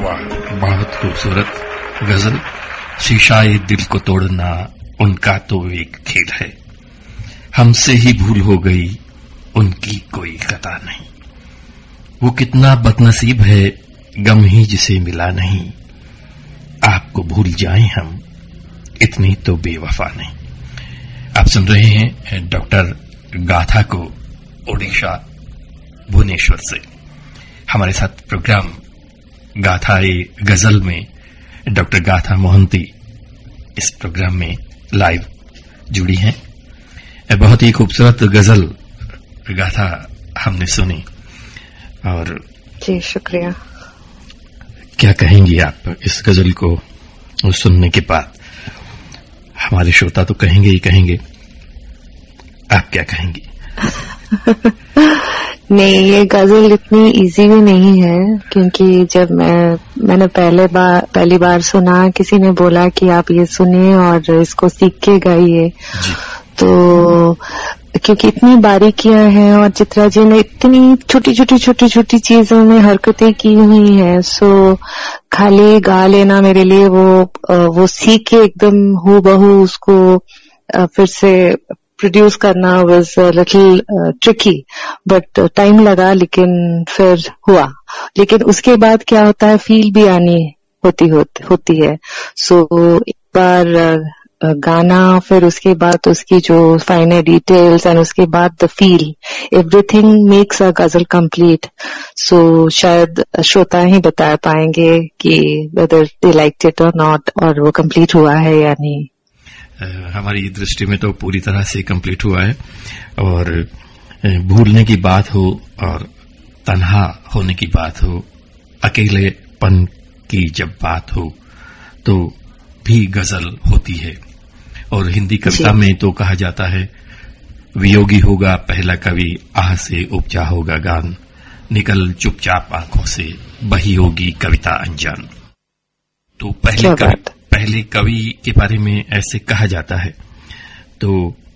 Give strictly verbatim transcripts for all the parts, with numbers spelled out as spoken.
वाह, बहुत खूबसूरत गजल। शीशाए दिल को तोड़ना उनका तो एक खेल है, हमसे ही भूल हो गई उनकी कोई कता नहीं। वो कितना बदनसीब है, गम ही जिसे मिला नहीं। आपको भूल जाएं हम, इतनी तो बेवफा नहीं। आप सुन रहे हैं डॉक्टर गाथा को ओडिशा भुवनेश्वर से। हमारे साथ प्रोग्राम गाथा ए गजल में डॉक्टर गाथा मोहंती इस प्रोग्राम में लाइव जुड़ी हैं। बहुत ही खूबसूरत गजल गाथा हमने सुनी। और जी शुक्रिया। क्या कहेंगी आप इस गजल को सुनने के बाद? हमारे श्रोता तो कहेंगे ही कहेंगे, आप क्या कहेंगी? नहीं, ये गजल इतनी इजी भी नहीं है, क्योंकि जब मैं मैंने पहले बार पहली बार सुना, किसी ने बोला कि आप ये सुनिए और इसको सीख के गाइए, तो क्योंकि इतनी बारीकियां हैं और चित्रा जी ने इतनी छोटी छोटी छोटी छोटी चीजों में हरकतें की हुई हैं, सो खाली गा लेना मेरे लिए वो वो सीख के एकदम हूबहू उसको फिर से प्रोड्यूस करना was little tricky, but time लगा, लेकिन फिर हुआ। लेकिन उसके बाद क्या होता है, फील भी आनी होती होती, होती है। सो so, एक बार uh, गाना, फिर उसके बाद उसकी जो फाइनल डिटेल्स एंड उसके बाद the feel, everything makes a गजल कंप्लीट। सो शायद श्रोता ही बता पाएंगे कि वेदर दे लाइक्ड इट और नॉट, और वो कंप्लीट हुआ है या नहीं। हमारी दृष्टि में तो पूरी तरह से कंप्लीट हुआ है। और भूलने की बात हो और तन्हा होने की बात हो, अकेलेपन की जब बात हो तो भी गजल होती है। और हिंदी कविता में तो कहा जाता है, वियोगी होगा पहला कवि, आह से उपजा होगा गान, निकल चुपचाप आंखों से बही होगी कविता अनजान। तो पहले कवि पहले कवि के बारे में ऐसे कहा जाता है। तो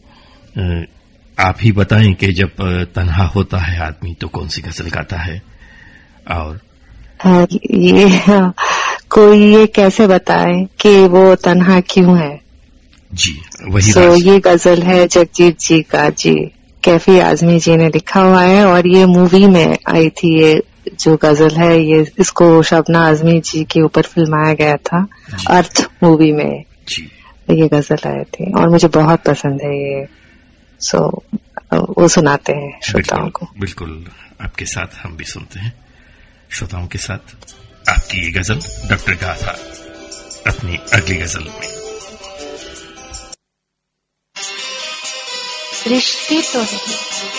आप ही बताएं कि जब तन्हा होता है आदमी तो कौन सी गजल गाता है? और हाँ, ये हाँ, कोई ये कैसे बताए कि वो तन्हा क्यों है? जी वही। तो ये गजल है जगजीत जी का, जी कैफी आजमी जी ने लिखा हुआ है, और ये मूवी में आई थी। ये जो गजल है, ये इसको शबना आजमी जी के ऊपर फिल्माया गया था, अर्थ मूवी में जी। ये गजल आए थे और मुझे बहुत पसंद है ये। सो वो सुनाते हैं श्रोताओं को। बिल्कुल, आपके साथ हम भी सुनते हैं, श्रोताओं के साथ आपकी ये गजल डॉक्टर गाथा अपनी अगली गजल में। रिश्ते तो नहीं